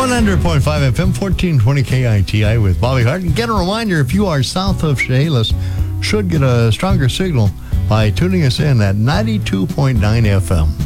100.5 FM, 1420 KITI with Bobby Hart. And get a reminder, if you are south of Chehalis, should get a stronger signal by tuning us in at 92.9 FM.